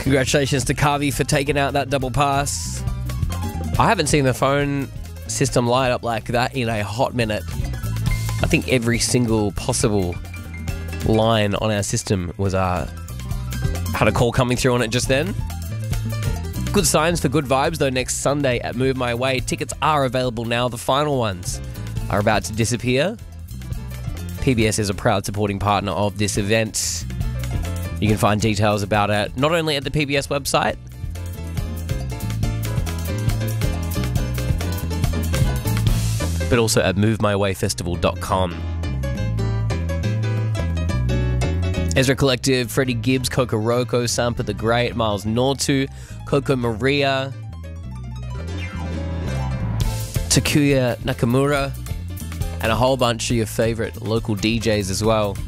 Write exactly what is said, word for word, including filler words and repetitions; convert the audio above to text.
Congratulations to Kavi for taking out that double pass. I haven't seen the phone system light up like that in a hot minute. I think every single possible line on our system was uh, had a call coming through on it just then. Good signs for good vibes though next Sunday at Move My Way. Tickets are available now. The final ones are about to disappear. P B S is a proud supporting partner of this event. You can find details about it not only at the P B S website, but also at move my way festival dot com. Ezra Collective, Freddie Gibbs, Coco Roco, Sampa the Great, Miles Nortu, Coco Maria, Takuya Nakamura, and a whole bunch of your favourite local D Js as well.